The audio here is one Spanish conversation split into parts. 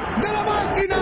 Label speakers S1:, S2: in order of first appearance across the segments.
S1: de la máquina.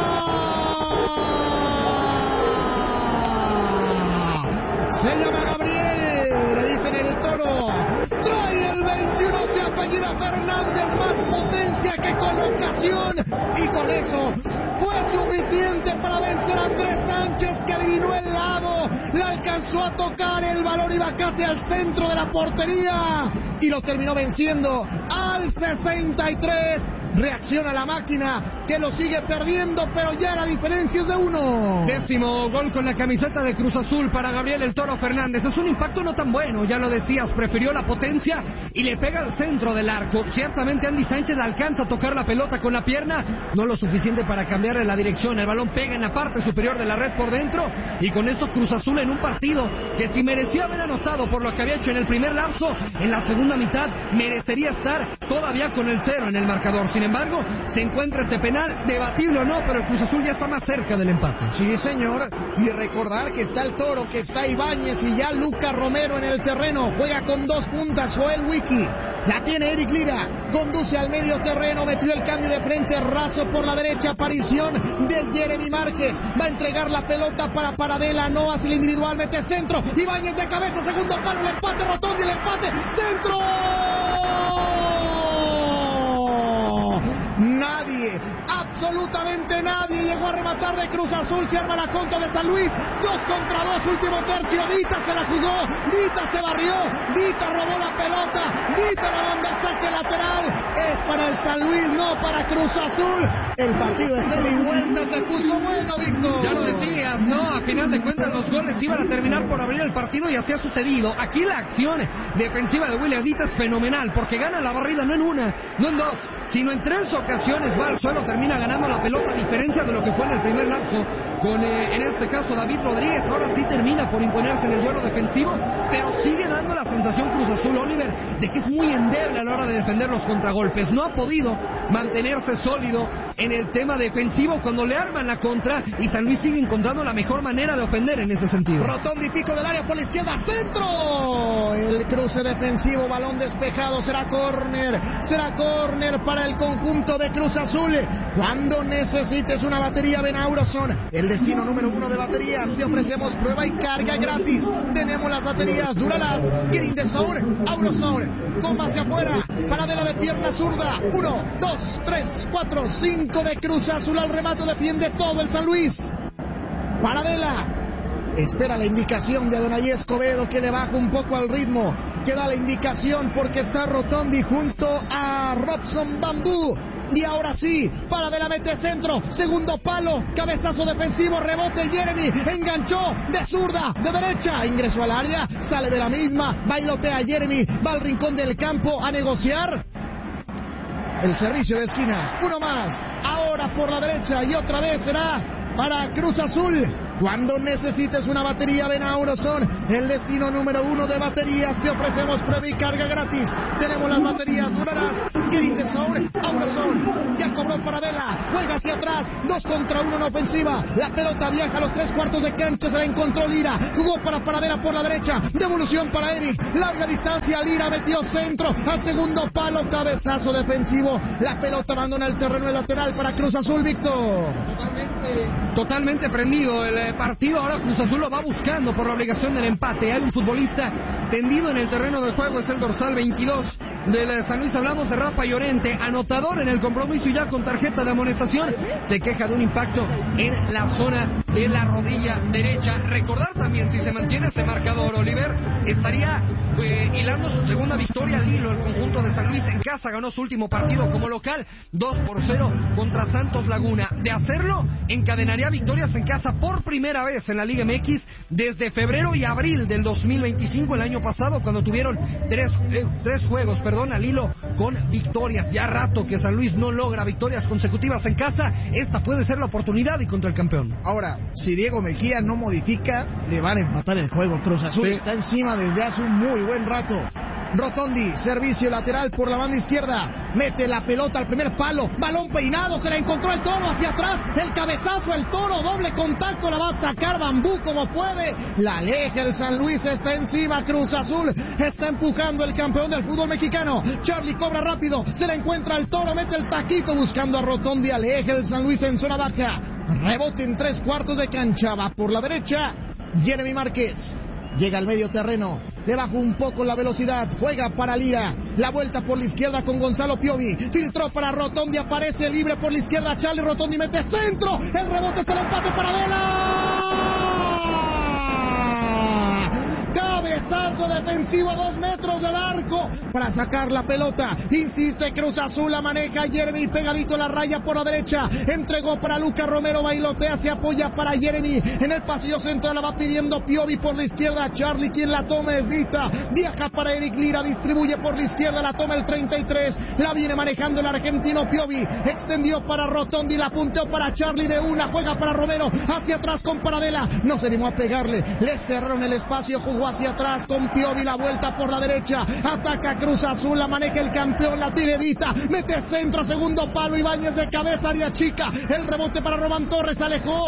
S1: Se llama Gabriel, le dicen el Toro. Trae el 21, se apellida Fernández, más potencia que colocación. Y con eso fue suficiente para vencer a Andrés Sánchez, que adivinó el lado. Le alcanzó a tocar, el balón iba casi al centro de la portería. Y lo terminó venciendo al 63. Reacciona la máquina, que lo sigue perdiendo, pero ya la diferencia es de 1.
S2: 10º gol con la camiseta de Cruz Azul para Gabriel el Toro Fernández. Es un impacto no tan bueno, ya lo decías, prefirió la potencia y le pega al centro del arco. Ciertamente Andy Sánchez alcanza a tocar la pelota con la pierna, no lo suficiente para cambiarle la dirección. El balón pega en la parte superior de la red por dentro, y con esto Cruz Azul en un partido que, si merecía haber anotado por lo que había hecho en el primer lapso, en la segunda mitad merecería estar todavía con el 0 en el marcador. Sin embargo, se encuentra este penal, debatible o no, pero el Cruz Azul ya está más cerca del empate.
S1: Sí, señor, y recordar que está el Toro, que está Ibáñez y ya Lucas Romero en el terreno. Juega con 2 puntas Joel Wiki, la tiene Eric Lira, conduce al medio terreno, metió el cambio de frente, raso por la derecha, aparición de Jeremy Márquez, va a entregar la pelota para Paradela, no hace el individual, mete centro, Ibáñez de cabeza, segundo palo, el empate, Rotondi, el empate, centro. Nadie, absolutamente nadie llegó a rematar de Cruz Azul. Se arma la contra de San Luis, 2 contra 2, último tercio. Dita se la jugó, Dita se barrió, Dita robó la pelota, Dita la manda a saque lateral. Es para el San Luis, no para Cruz Azul. El partido está de vuelta, se puso bueno, Víctor.
S2: Ya lo decías, ¿no? A final de cuentas los goles iban a terminar por abrir el partido, y así ha sucedido. Aquí la acción defensiva de William Dita es fenomenal, porque gana la barrida no en una, no en 2, sino en 3 ocasiones. Va al suelo, termina ganando la pelota, a diferencia de lo que fue en el primer lapso con, en este caso, David Rodríguez. Ahora sí termina por imponerse en el duelo defensivo, pero sigue dando la sensación Cruz Azul, Oliver, de que es muy endeble a la hora de defender los contragolpes. No ha podido mantenerse sólido en el tema defensivo cuando le arman la contra, y San Luis sigue encontrando la mejor manera de ofender en ese sentido.
S1: Rotondi, pico del área por la izquierda, centro. El cruce defensivo, balón despejado, será córner para el conjunto de Cruz Azul. Cuando necesites una batería, ven a Auroson, el destino número 1 de baterías. Te ofrecemos prueba y carga gratis. Tenemos las baterías Duralast, Get in the Zone, Auroson, toma hacia afuera, Paradela de pierna zurda, 1, 2, 3, 4, 5 de Cruz Azul. Al remate defiende todo el San Luis. Paradela espera la indicación de Adonai Escobedo, que le baja un poco al ritmo, que da la indicación porque está Rotondi junto a Robson Bambú. Y ahora sí, Paradela mete centro, segundo palo, cabezazo defensivo, rebote Jeremy, enganchó de zurda, de derecha, ingresó al área, sale de la misma, bailotea Jeremy, va al rincón del campo a negociar. El servicio de esquina, uno más, ahora por la derecha, y otra vez será para Cruz Azul. Cuando necesites una batería, ven a Auroson, el destino número 1 de baterías. Te ofrecemos prueba y carga gratis. Tenemos las baterías Duralast, Get in the Zone, Auroson. Ya cobró Paradela, juega hacia atrás, 2 contra 1 en ofensiva. La pelota viaja a los 3 cuartos de cancha, se la encontró Lira, jugó para Paradela por la derecha, devolución para Eric, larga distancia, Lira metió centro, al segundo palo, cabezazo defensivo. La pelota abandona el terreno lateral para Cruz Azul, Víctor.
S2: Totalmente prendido el partido. Ahora Cruz Azul lo va buscando por la obligación del empate. Hay un futbolista tendido en el terreno del juego, es el dorsal 22 del San Luis. Hablamos de Rafa Llorente, anotador en el compromiso y ya con tarjeta de amonestación. Se queja de un impacto en la zona de la rodilla derecha. Recordar también, si se mantiene ese marcador, Oliver, estaría hilando su segunda victoria al hilo. El conjunto de San Luis en casa ganó su último partido como local 2-0 contra Santos Laguna. De hacerlo, encadenaría victorias en casa por primera vez en la Liga MX desde febrero y abril del 2025, el año pasado, cuando tuvieron tres juegos al hilo con victorias. Ya rato que San Luis no logra victorias consecutivas en casa. Esta puede ser la oportunidad y contra el campeón.
S1: Ahora, si Diego Mejía no modifica, le van a empatar el juego. Cruz Azul está encima desde hace un muy buen rato. Rotondi, servicio lateral por la banda izquierda, mete la pelota al primer palo, balón peinado, se la encontró el Toro hacia atrás, el cabezazo, el Toro, doble contacto, la va a sacar Bambú como puede, la aleja el San Luis, está encima Cruz Azul, está empujando el campeón del fútbol mexicano. Charlie cobra rápido, se la encuentra el Toro, mete el taquito buscando a Rotondi, aleja el San Luis en zona baja, rebote en 3/4 de cancha, va por la derecha Jeremy Márquez. Llega al medio terreno, le bajó un poco la velocidad, juega para Lira, la vuelta por la izquierda con Gonzalo Piovi, filtró para Rotondi, aparece libre por la izquierda, Charlie Rotondi mete centro, el rebote está el empate para Vela. Cabezazo defensivo a 2 metros del arco para sacar la pelota, insiste Cruz Azul, la maneja Jeremy pegadito a la raya por la derecha, entregó para Lucas Romero, bailotea, se apoya para Jeremy, en el pasillo central la va pidiendo Piovi por la izquierda, Charlie quien la toma es Vita, viaja para Eric Lira, distribuye por la izquierda, la toma el 33, la viene manejando el argentino Piovi, extendió para Rotondi, la punteó para Charlie de una, juega para Romero, hacia atrás con Paradela, no se animó a pegarle, le cerraron el espacio, jugó hacia atrás con Piovi, la vuelta por la derecha, ataca Cruz Azul, la maneja el campeón, la tiene Vita, mete centro, segundo palo, Ibáñez de cabeza, área chica, el rebote para Román Torres, alejó,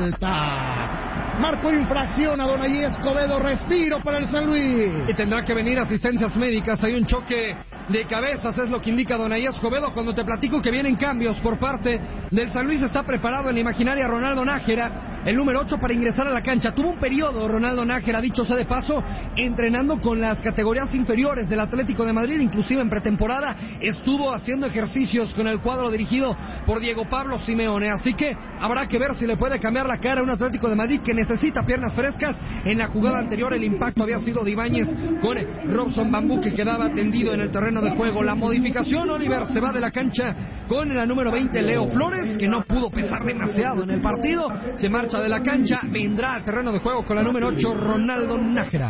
S1: falta, marcó infracción a Donay Escobedo, respiro para el San Luis.
S2: Y tendrá que venir asistencias médicas, hay un choque de cabezas, es lo que indica Donay Escobedo, cuando te platico que vienen cambios por parte del San Luis, está preparado en la imaginaria Ronaldo Nájera, el número 8 para ingresar a la cancha, tuvo un periodo Ronaldo Nájera, dicho sea de paso, entrenando con las categorías inferiores del Atlético de Madrid, inclusive en pretemporada estuvo haciendo ejercicios con el cuadro dirigido por Diego Pablo Simeone, así que habrá que ver si le puede cambiar la cara a un Atlético de Madrid que necesita piernas frescas. En la jugada anterior el impacto había sido de Ibáñez con Robson Bambú, que quedaba tendido en el terreno de juego. La modificación, Oliver, se va de la cancha con la número 20 Leo Flores, que no pudo pesar demasiado en el partido, se marcha de la cancha, vendrá al terreno de juego con la número 8 Ronaldo Nájera.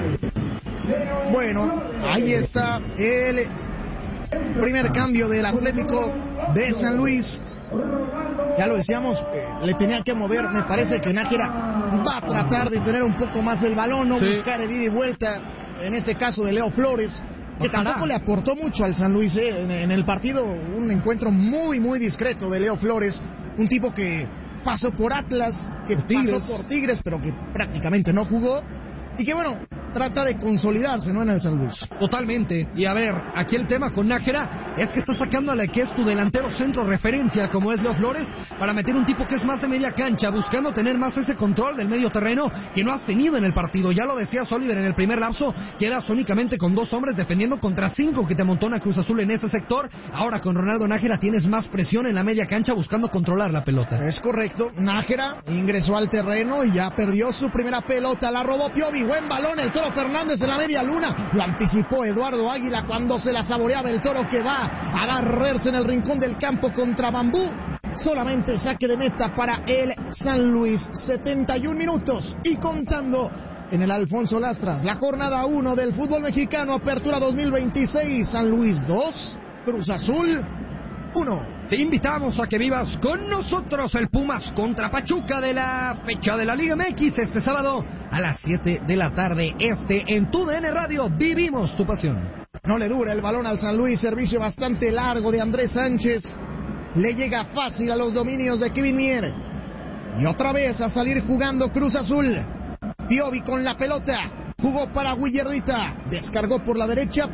S1: Bueno, ahí está el primer cambio del Atlético de San Luis. Ya lo decíamos, le tenía que mover, me parece que Nájera va a tratar de tener un poco más el balón, no buscar el ida y vuelta, en este caso de Leo Flores, que tampoco le aportó mucho al San Luis, en el partido, un encuentro muy discreto de Leo Flores, un tipo que pasó por Atlas, que pasó por Tigres, pero que prácticamente no jugó, y que bueno, trata de consolidarse, ¿no?, en el San Luis.
S2: Totalmente, y a ver, aquí el tema con Nájera es que está sacando a la que es tu delantero centro referencia, como es Leo Flores, para meter un tipo que es más de media cancha, buscando tener más ese control del medio terreno que no has tenido en el partido. Ya lo decías, Oliver, en el primer lapso, quedas únicamente con 2 hombres defendiendo contra 5 que te amontona Cruz Azul en ese sector. Ahora con Ronaldo Nájera tienes más presión en la media cancha buscando controlar la pelota.
S1: Es correcto, Nájera ingresó al terreno y ya perdió su primera pelota, la robó Piovi, buen balón, el Toro Fernández en la media luna, lo anticipó Eduardo Águila cuando se la saboreaba el Toro, que va a barrerse en el rincón del campo contra Bambú. Solamente saque de meta para el San Luis, 71 minutos y contando en el Alfonso Lastras, la jornada 1 del fútbol mexicano, apertura 2026, San Luis 2, Cruz Azul 1.
S2: Te invitamos a que vivas con nosotros el Pumas contra Pachuca de la fecha de la Liga MX este sábado a las 7 de la tarde. En tu DN Radio, vivimos tu pasión.
S1: No le dura el balón al San Luis, servicio bastante largo de Andrés Sánchez. Le llega fácil a los dominios de Kevin Mier. Y otra vez a salir jugando Cruz Azul. Piovi con la pelota. Jugó para Willardita. Descargó por la derecha.